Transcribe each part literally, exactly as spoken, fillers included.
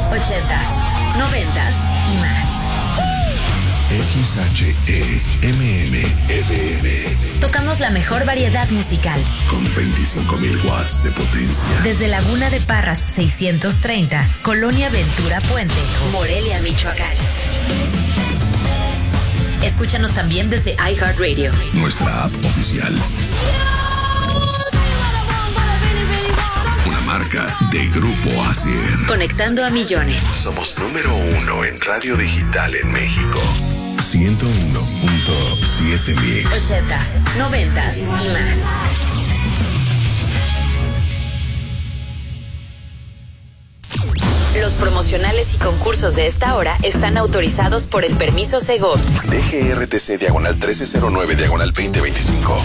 ochentas, noventas y más. X H E M M F M. Tocamos la mejor variedad musical. Con veinticinco mil watts de potencia. Desde Laguna de Parras seiscientos treinta, Colonia Ventura Puente, Morelia, Michoacán. Escúchanos también desde iHeartRadio, nuestra app oficial. Una marca de Grupo Asier. Conectando a millones. Somos número uno en radio digital en México. ciento uno punto siete mix. ochentas, noventas y más. Los promocionales y concursos de esta hora están autorizados por el permiso Segov. D G R T C diagonal trece cero nueve diagonal veinte veinticinco.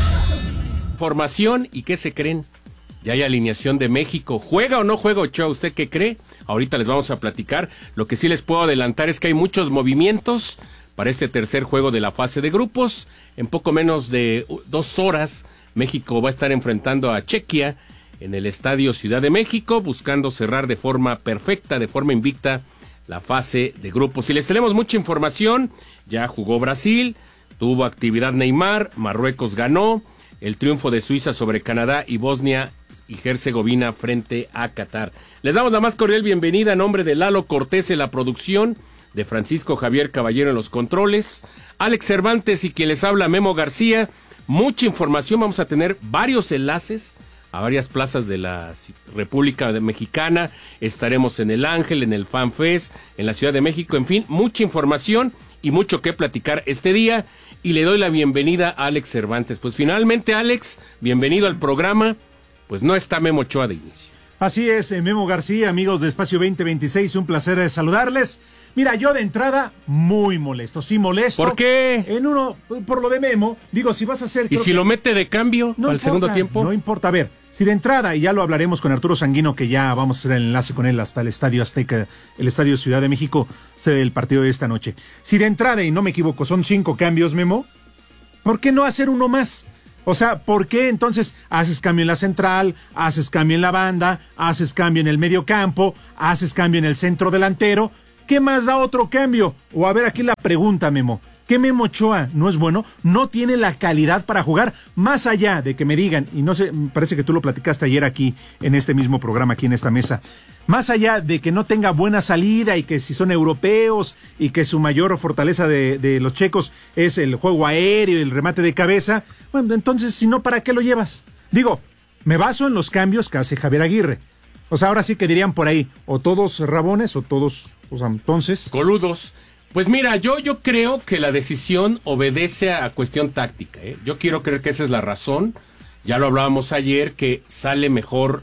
Formación y ¿qué se creen? Ya hay alineación de México. ¿Juega o no juega Ochoa? ¿Usted qué cree? Ahorita les vamos a platicar. Lo que sí les puedo adelantar es que hay muchos movimientos para este tercer juego de la fase de grupos. En poco menos de dos horas, México va a estar enfrentando a Chequia en el Estadio Ciudad de México, buscando cerrar de forma perfecta, de forma invicta, la fase de grupos. Y les tenemos mucha información. Ya jugó Brasil, tuvo actividad Neymar, Marruecos ganó, el triunfo de Suiza sobre Canadá y Bosnia y Herzegovina frente a Qatar. Les damos la más cordial bienvenida a nombre de Lalo Cortés en la producción, de Francisco Javier Caballero en los controles, Alex Cervantes y quien les habla, Memo García. Mucha información, vamos a tener varios enlaces a varias plazas de la República Mexicana. Estaremos en el Ángel, en el Fan Fest, en la Ciudad de México, en fin, mucha información y mucho que platicar este día. Y le doy la bienvenida a Alex Cervantes. Pues finalmente, Alex, bienvenido al programa. Pues no está Memo Ochoa de inicio. Así es, Memo García, amigos de Espacio veinte veintiséis, un placer de saludarles. Mira, yo de entrada, muy molesto, sí molesto. ¿Por qué? En uno, por lo de Memo, digo, si vas a hacer... ¿Y si que... lo mete de cambio no al importa, segundo tiempo? No importa, a ver, si de entrada, y ya lo hablaremos con Arturo Sanguino, que ya vamos a hacer el enlace con él hasta el Estadio Azteca, el Estadio Ciudad de México, el partido de esta noche. Si de entrada, y no me equivoco, son cinco cambios, Memo, ¿por qué no hacer uno más? O sea, ¿por qué entonces haces cambio en la central, haces cambio en la banda, haces cambio en el medio campo, haces cambio en el centro delantero? ¿Qué más da otro cambio? O a ver, aquí la pregunta, Memo. ¿Qué Memo Ochoa no es bueno? No tiene la calidad para jugar, más allá de que me digan, y no sé, parece que tú lo platicaste ayer aquí, en este mismo programa, aquí en esta mesa, más allá de que no tenga buena salida y que si son europeos y que su mayor fortaleza de, de los checos es el juego aéreo y el remate de cabeza, bueno, entonces, si no, ¿para qué lo llevas? Digo, me baso en los cambios que hace Javier Aguirre. O sea, ahora sí que dirían por ahí, o todos rabones o todos, o sea, entonces... Coludos. Pues mira, yo, yo creo que la decisión obedece a cuestión táctica, ¿eh? Yo quiero creer que esa es la razón. Ya lo hablábamos ayer, que sale mejor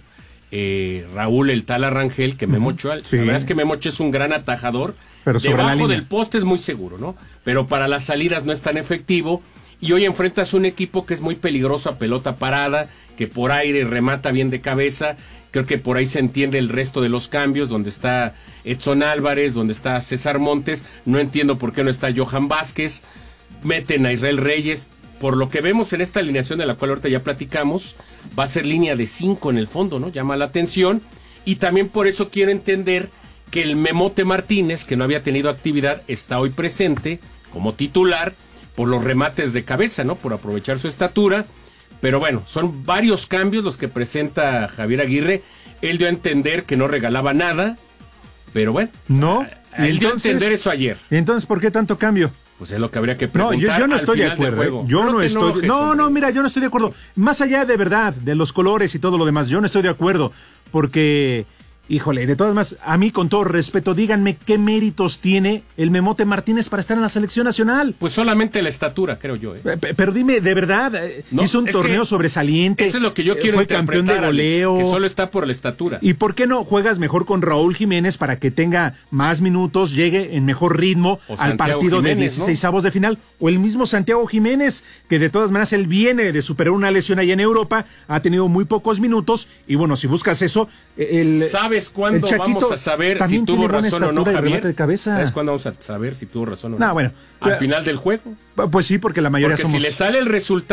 eh, Raúl el Tala Rangel que Memo Ochoa. Sí. La verdad es que Memo Ochoa es un gran atajador. Pero sobre la Debajo línea del poste es muy seguro, ¿no? Pero para las salidas no es tan efectivo. Y hoy enfrentas un equipo que es muy peligroso a pelota parada, que por aire remata bien de cabeza. Creo que por ahí se entiende el resto de los cambios, donde está Edson Álvarez, donde está César Montes. No entiendo por qué no está Johan Vázquez. Meten a Israel Reyes. Por lo que vemos en esta alineación de la cual ahorita ya platicamos, va a ser línea de cinco en el fondo, ¿no? Llama la atención. Y también por eso quiero entender que el Memote Martínez, que no había tenido actividad, está hoy presente como titular por los remates de cabeza, ¿no? Por aprovechar su estatura. Pero bueno, son varios cambios los que presenta Javier Aguirre. Él dio a entender que no regalaba nada, pero bueno, no. A, a él dio a entonces, entender eso ayer. ¿Y entonces por qué tanto cambio? Pues es lo que habría que preguntar. No, yo, yo no al estoy de final del acuerdo. juego. Yo no, no estoy. Enojes, no, hombre. no, mira, yo no estoy de acuerdo. Más allá de verdad, de los colores y todo lo demás, yo no estoy de acuerdo. Porque, híjole, de todas maneras, a mí con todo respeto, díganme qué méritos tiene el Memote Martínez para estar en la selección nacional. Pues solamente la estatura, creo yo. ¿eh? P- Pero dime, de verdad, No, hizo un es torneo que sobresaliente. Eso es lo que yo quiero Fue campeón de interpretar, goleo. Alex, que solo está por la estatura. ¿Y por qué no juegas mejor con Raúl Jiménez para que tenga más minutos, llegue en mejor ritmo O al Santiago partido Jiménez, de dieciseisavos de final? O el mismo Santiago Jiménez, que de todas maneras él viene de superar una lesión allá en Europa, ha tenido muy pocos minutos, y bueno, si buscas eso, el ¿Sabes cuándo el Chaquito vamos a saber si también tuvo tiene buena razón o no, estatura y remate Javier? de cabeza. ¿Sabes cuándo vamos a saber si tuvo razón o no? No, bueno. Al final del juego. Pues sí, porque la mayoría Porque somos... si le sale el resultado,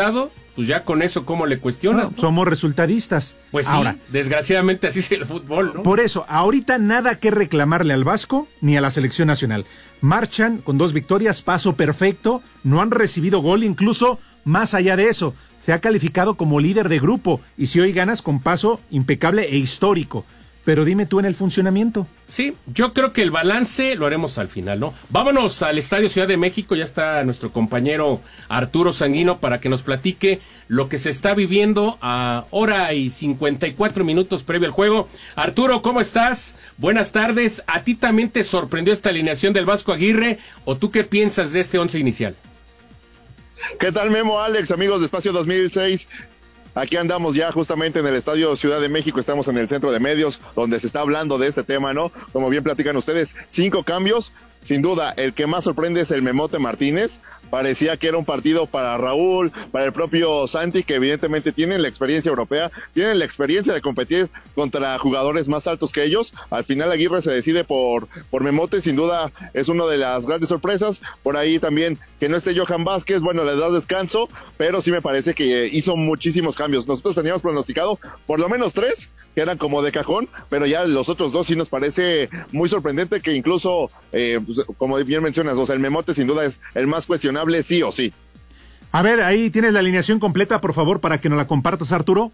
pues ya con eso, ¿cómo le cuestionas? No, ¿no? Somos resultadistas. Pues sí, ahora, desgraciadamente así es el fútbol, ¿no? Por eso, ahorita nada que reclamarle al Vasco ni a la selección nacional. Marchan con dos victorias, paso perfecto, no han recibido gol, incluso más allá de eso, se ha calificado como líder de grupo, y si hoy ganas con paso impecable e histórico. Pero dime tú en el funcionamiento. Sí, yo creo que el balance lo haremos al final, ¿no? Vámonos al Estadio Ciudad de México, ya está nuestro compañero Arturo Sanguino para que nos platique lo que se está viviendo a hora y cincuenta y cuatro minutos previo al juego. Arturo, ¿cómo estás? Buenas tardes. ¿A ti también te sorprendió esta alineación del Vasco Aguirre o tú qué piensas de este once inicial? ¿Qué tal, Memo, Alex, amigos de Espacio dos mil seis? Aquí andamos ya justamente en el Estadio Ciudad de México, estamos en el centro de medios donde se está hablando de este tema, ¿no? Como bien platican ustedes, cinco cambios, sin duda el que más sorprende es el Memote Martínez. Parecía que era un partido para Raúl, para el propio Santi, que evidentemente tienen la experiencia europea, tienen la experiencia de competir contra jugadores más altos que ellos. Al final Aguirre se decide por, por Memote, sin duda es una de las grandes sorpresas. Por ahí también que no esté Johan Vázquez, bueno, le da descanso, pero sí me parece que hizo muchísimos cambios. Nosotros teníamos pronosticado por lo menos tres, que eran como de cajón, pero ya los otros dos sí nos parece muy sorprendente, que incluso, eh, pues, como bien mencionas, o sea, el Memote sin duda es el más cuestionable, sí o sí. A ver, ahí tienes la alineación completa, por favor, para que nos la compartas, Arturo.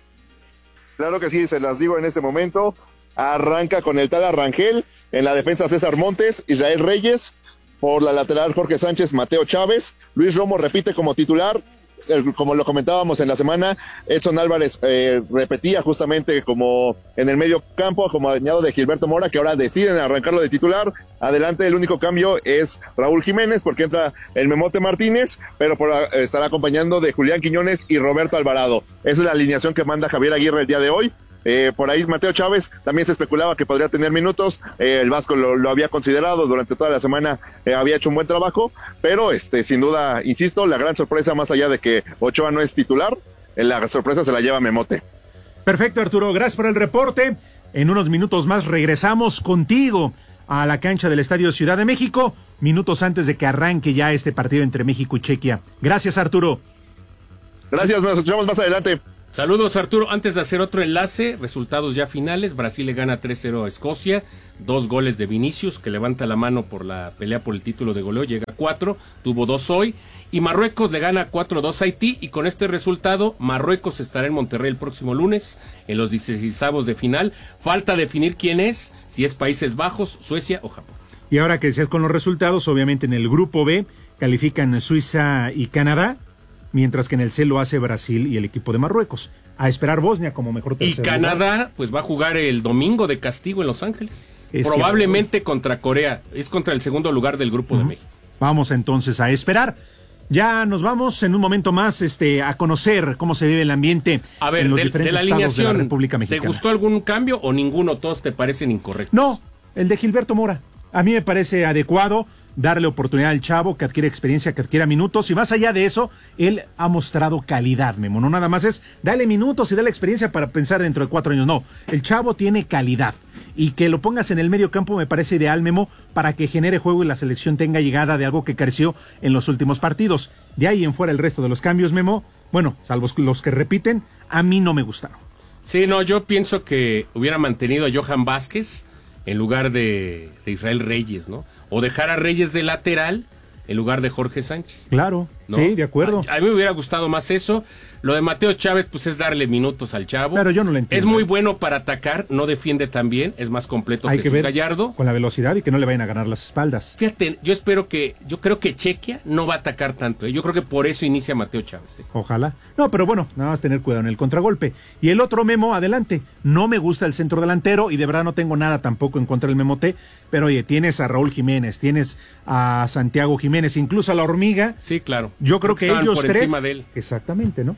Claro que sí, se las digo en este momento. Arranca con el tal Rangel, en la defensa César Montes, Israel Reyes, por la lateral Jorge Sánchez, Mateo Chávez, Luis Romo repite como titular. Como lo comentábamos en la semana, Edson Álvarez eh, repetía justamente como en el medio campo, como acompañado de Gilberto Mora, que ahora deciden arrancarlo de titular. Adelante el único cambio es Raúl Jiménez, porque entra el Memote Martínez, pero por, eh, estará acompañando de Julián Quiñones y Roberto Alvarado. Esa es la alineación que manda Javier Aguirre el día de hoy. Eh, por ahí Mateo Chávez también se especulaba que podría tener minutos, eh, el Vasco lo, lo había considerado durante toda la semana, eh, había hecho un buen trabajo, pero este sin duda, insisto, la gran sorpresa, más allá de que Ochoa no es titular, eh, la sorpresa se la lleva Memote. Perfecto, Arturo, gracias por el reporte. En unos minutos más regresamos contigo a la cancha del Estadio Ciudad de México, minutos antes de que arranque ya este partido entre México y Chequia. Gracias, Arturo. Gracias, nos escuchamos más adelante. Saludos, Arturo. Antes de hacer otro enlace, resultados ya finales. Brasil le gana tres cero a Escocia. Dos goles de Vinicius, que levanta la mano por la pelea por el título de goleo. Llega a cuatro, tuvo dos hoy. Y Marruecos le gana cuatro dos a Haití. Y con este resultado, Marruecos estará en Monterrey el próximo lunes, en los dieciseisavos de final. Falta definir quién es, si es Países Bajos, Suecia o Japón. Y ahora que decías con los resultados, obviamente en el grupo B califican Suiza y Canadá, mientras que en el C lo hace Brasil y el equipo de Marruecos. A esperar Bosnia como mejor tercer Y Canadá, lugar. pues va a jugar el domingo de castigo en Los Ángeles. Es Probablemente que... contra Corea. Es contra el segundo lugar del grupo uh-huh. de México. Vamos entonces a esperar. Ya nos vamos en un momento más este, a conocer cómo se vive el ambiente a ver, en los de, diferentes de la estados alineación, de la República Mexicana. ¿Te gustó algún cambio o ninguno? Todos te parecen incorrectos. No, el de Gilberto Mora. A mí me parece adecuado darle oportunidad al chavo, que adquiere experiencia, que adquiera minutos, y más allá de eso, él ha mostrado calidad, Memo. No nada más es dale minutos y dale experiencia para pensar dentro de cuatro años. No, el chavo tiene calidad. Y que lo pongas en el medio campo me parece ideal, Memo, para que genere juego y la selección tenga llegada de algo que careció en los últimos partidos. De ahí en fuera el resto de los cambios, Memo, bueno, salvo los que repiten, a mí no me gustaron. Sí, no, yo pienso que hubiera mantenido a Johan Vázquez en lugar de, de Israel Reyes, ¿no? O dejar a Reyes de lateral en lugar de Jorge Sánchez. Claro, ¿no? Sí, de acuerdo. A, a mí me hubiera gustado más eso. Lo de Mateo Chávez, pues es darle minutos al chavo. Pero yo no lo entiendo. Es muy bueno para atacar, no defiende tan bien, es más completo Hay que que ver Gallardo. Con la velocidad y que no le vayan a ganar las espaldas. Fíjate, yo espero que, yo creo que Chequia no va a atacar tanto. ¿eh? Yo creo que por eso inicia Mateo Chávez. ¿eh? Ojalá. No, pero bueno, nada más tener cuidado en el contragolpe. Y el otro Memo, adelante. No me gusta el centro delantero y de verdad no tengo nada tampoco en contra del Memote. Pero oye, tienes a Raúl Jiménez, tienes a Santiago Jiménez, incluso a la Hormiga. Sí, claro. Yo creo que ellos por tres. Encima de él. Exactamente, ¿no?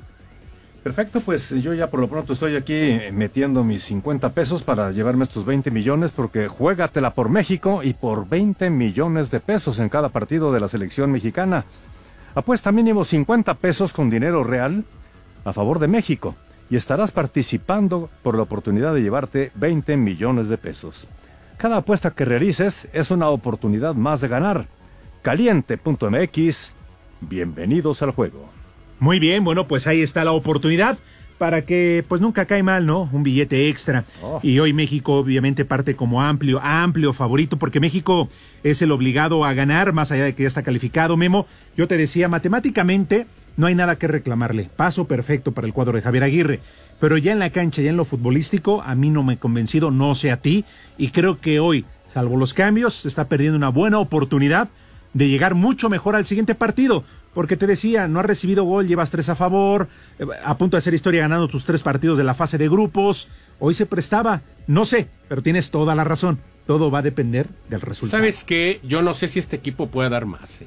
Perfecto, pues yo ya por lo pronto estoy aquí metiendo mis cincuenta pesos para llevarme estos veinte millones, porque juégatela por México y por veinte millones de pesos en cada partido de la selección mexicana. Apuesta mínimo cincuenta pesos con dinero real a favor de México y estarás participando por la oportunidad de llevarte veinte millones de pesos. Cada apuesta que realices es una oportunidad más de ganar. Caliente punto m x, bienvenidos al juego. Muy bien, bueno, pues ahí está la oportunidad para que, pues nunca cae mal, ¿no? Un billete extra. Oh. Y hoy México obviamente parte como amplio, amplio favorito, porque México es el obligado a ganar, más allá de que ya está calificado. Memo, yo te decía, matemáticamente no hay nada que reclamarle. Paso perfecto para el cuadro de Javier Aguirre. Pero ya en la cancha, ya en lo futbolístico, a mí no me he convencido, no sé a ti. Y creo que hoy, salvo los cambios, se está perdiendo una buena oportunidad de llegar mucho mejor al siguiente partido. Porque te decía, no has recibido gol, llevas tres a favor, a punto de hacer historia ganando tus tres partidos de la fase de grupos. Hoy se prestaba, no sé, pero tienes toda la razón. Todo va a depender del resultado. ¿Sabes qué? Yo no sé si este equipo puede dar más. ¿eh?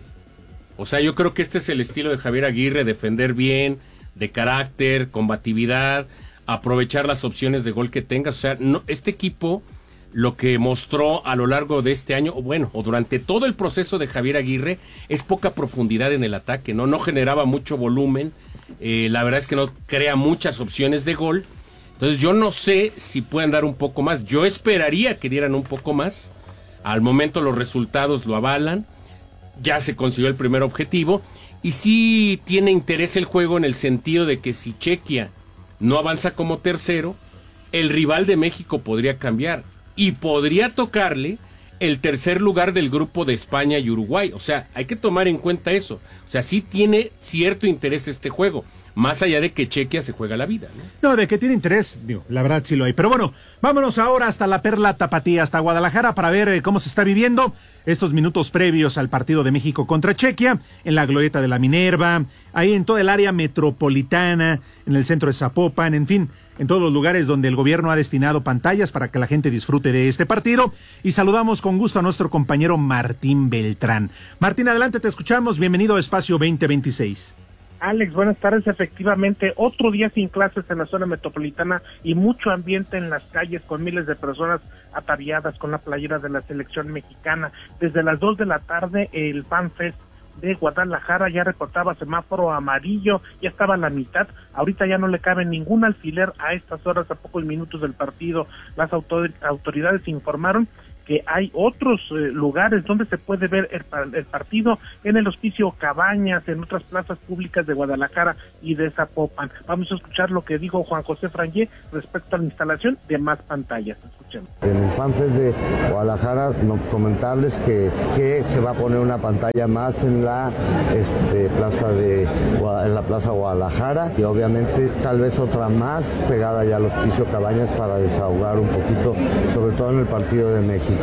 O sea, yo creo que este es el estilo de Javier Aguirre, defender bien, de carácter, combatividad, aprovechar las opciones de gol que tengas. O sea, no, este equipo, lo que mostró a lo largo de este año, o bueno, o durante todo el proceso de Javier Aguirre, es poca profundidad en el ataque, ¿no? No generaba mucho volumen, eh, la verdad es que no crea muchas opciones de gol. Entonces yo no sé si pueden dar un poco más. Yo esperaría que dieran un poco más. Al momento los resultados lo avalan. Ya se consiguió el primer objetivo. Y sí tiene interés el juego en el sentido de que si Chequia no avanza como tercero, el rival de México podría cambiar. Y podría tocarle el tercer lugar del grupo de España y Uruguay. O sea, hay que tomar en cuenta eso. O sea, sí tiene cierto interés este juego. Más allá de que Chequia se juega la vida, ¿no? No, de que tiene interés, digo, la verdad sí lo hay. Pero bueno, vámonos ahora hasta la Perla Tapatía, hasta Guadalajara, para ver eh, cómo se está viviendo estos minutos previos al partido de México contra Chequia, en la glorieta de la Minerva, ahí en toda el área metropolitana, en el centro de Zapopan, en fin, en todos los lugares donde el gobierno ha destinado pantallas para que la gente disfrute de este partido. Y saludamos con gusto a nuestro compañero Martín Beltrán. Martín, adelante, te escuchamos. Bienvenido a Espacio veinte veintiséis. Alex, buenas tardes. Efectivamente, otro día sin clases en la zona metropolitana y mucho ambiente en las calles con miles de personas ataviadas con la playera de la selección mexicana. Desde las dos de la tarde, el Fan Fest de Guadalajara ya reportaba semáforo amarillo, ya estaba a la mitad. Ahorita ya no le cabe ningún alfiler a estas horas, a pocos minutos del partido. Las autor- autoridades informaron que hay otros eh, lugares donde se puede ver el, el partido, en el Hospicio Cabañas, en otras plazas públicas de Guadalajara y de Zapopan. Vamos a escuchar lo que dijo Juan José Frangé respecto a la instalación de más pantallas. Escuchemos. En el FanFest de Guadalajara, no, comentarles que, que se va a poner una pantalla más en la este, plaza de en la plaza Guadalajara y obviamente tal vez otra más pegada ya al Hospicio Cabañas para desahogar un poquito, sobre todo en el partido de México.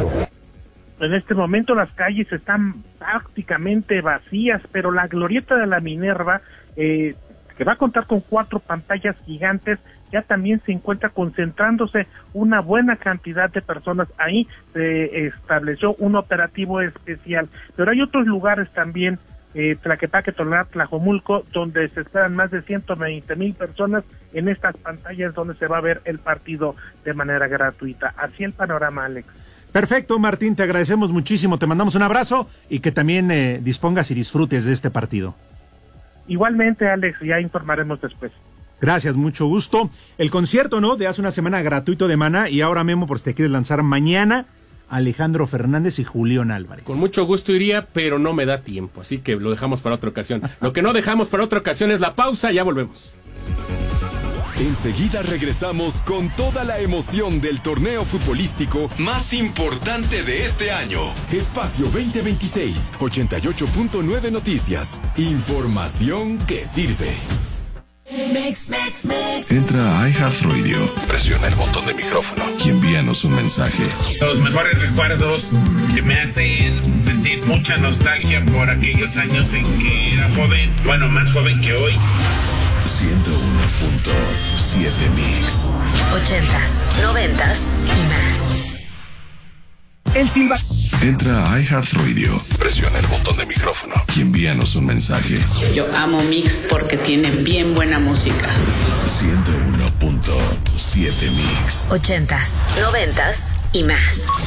En este momento las calles están prácticamente vacías, pero la glorieta de la Minerva, eh, que va a contar con cuatro pantallas gigantes, ya también se encuentra concentrándose una buena cantidad de personas. Ahí se estableció un operativo especial, pero hay otros lugares también, eh, Tlaquepaque, Tonalá, Tlajomulco, donde se esperan más de ciento veinte mil personas en estas pantallas donde se va a ver el partido de manera gratuita. Así el panorama, Alex. Perfecto, Martín, te agradecemos muchísimo, te mandamos un abrazo y que también eh, dispongas y disfrutes de este partido. Igualmente, Alex, ya informaremos después. Gracias, mucho gusto. El concierto, ¿no? De hace una semana gratuito de Maná y ahora Memo, por si te quieres lanzar mañana, Alejandro Fernández y Julián Álvarez. Con mucho gusto iría, pero no me da tiempo, así que lo dejamos para otra ocasión. Lo que no dejamos para otra ocasión es la pausa, ya volvemos. Enseguida regresamos con toda la emoción del torneo futbolístico más importante de este año. Espacio veinte veintiséis, ochenta y ocho punto nueve Noticias. Información que sirve. Mix, mix, mix. Entra a iHeartRadio, presiona el botón de micrófono y envíanos un mensaje. Los mejores recuerdos que me hacen sentir mucha nostalgia por aquellos años en que era joven, bueno, más joven que hoy. ciento uno punto siete Mix. Ochentas, noventas y más. El Silva. Entra a iHeartRadio, presiona el botón de micrófono y envíanos un mensaje. Yo amo Mix porque tiene bien buena música. ciento uno punto siete Mix. Ochentas, noventas y más.